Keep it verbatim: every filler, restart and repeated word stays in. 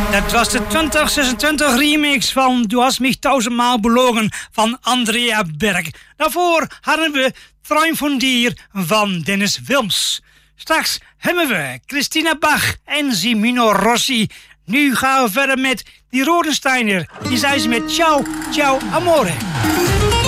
Dat was de twintig zesentwintig remix van Du hast mich tausendmaal belogen van Andrea Berg. Daarvoor hadden we Trein von dir van Dennis Wilms. Straks hebben we Christina Bach en Simino Rossi. Nu gaan we verder met die Rodensteiner. Die zei ze met ciao, ciao amore.